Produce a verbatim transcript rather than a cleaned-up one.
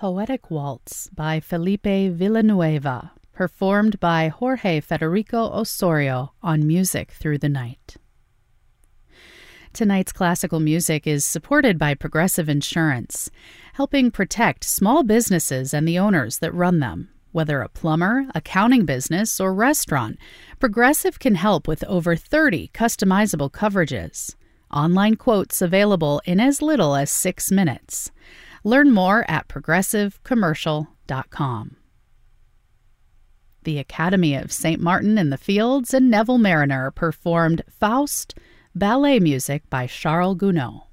Poetic Waltz by Felipe Villanueva, performed by Jorge Federico Osorio on Music Through the Night. Tonight's classical music is supported by Progressive Insurance, helping protect small businesses and the owners that run them. Whether a plumber, accounting business, or restaurant, Progressive can help with over thirty customizable coverages. Online quotes available in as little as six minutes. Learn more at progressive commercial dot com. The Academy of Saint Martin in the Fields and Neville Marriner performed Faust, ballet music by Charles Gounod.